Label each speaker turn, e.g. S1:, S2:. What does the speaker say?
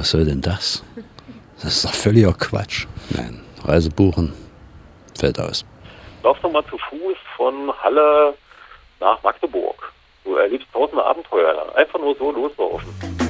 S1: was soll denn das? Das ist doch völliger Quatsch. Nein, Reise buchen, fällt aus.
S2: Lauf doch mal zu Fuß von Halle nach Magdeburg. Du erlebst tausende Abenteuer. Einfach nur so loslaufen.